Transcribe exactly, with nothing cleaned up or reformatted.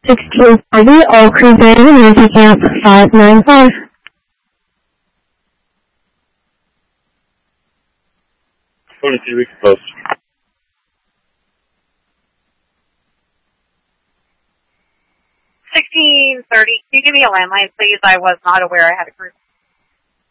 sixteen thirty, all crews ready, and picking up five nine five. twenty-two weeks post. sixteen thirty. Can you give me a landline, please? I was not aware I had a crew.